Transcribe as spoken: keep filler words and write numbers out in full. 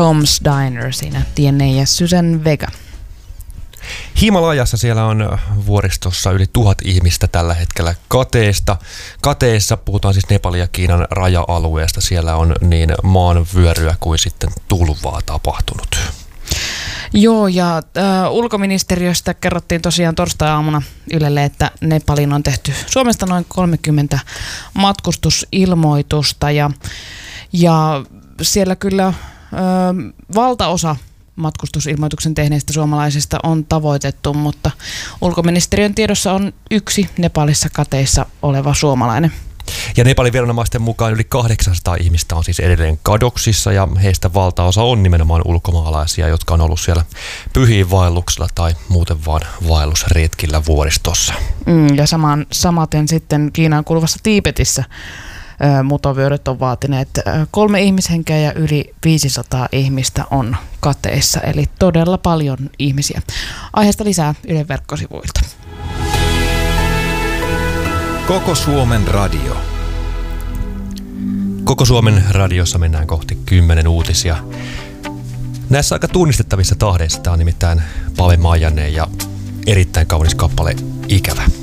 Tom's Diner siinä Tiene ja Susan Vega. Himalajassa siellä on vuoristossa yli tuhat ihmistä tällä hetkellä kateesta. Kateessa puhutaan siis Nepalin ja Kiinan raja-alueesta. Siellä on niin maanvyöryä kuin sitten tulvaa tapahtunut. Joo, ja äh, ulkoministeriöstä kerrottiin tosiaan torstai-aamuna Ylelle, että Nepaliin on tehty Suomesta noin kolmekymmentä matkustusilmoitusta ja, ja siellä kyllä äh, valtaosa matkustusilmoituksen tehneistä suomalaisista on tavoitettu, mutta ulkoministeriön tiedossa on yksi Nepalissa kateissa oleva suomalainen. Ja Nepalin viranomaisten mukaan yli kahdeksansataa ihmistä on siis edelleen kadoksissa ja heistä valtaosa on nimenomaan ulkomaalaisia, jotka on ollut siellä pyhiinvaelluksella tai muuten vaan vaellusretkillä vuoristossa. Mm, ja saman, samaten sitten Kiinaan kuuluvassa Tiibetissä ä, mutovyöryt on vaatineet ä, kolme ihmishenkeä ja yli viisisataa ihmistä on kateissa, eli todella paljon ihmisiä. Aiheesta lisää Ylen verkkosivuilta. Koko Suomen radio. Koko Suomen radiossa mennään kohti kymmenen uutisia. Näissä aika tunnistettavissa tahdeissa tämä on nimittäin Pave Maijanen ja erittäin kaunis kappale Ikävä.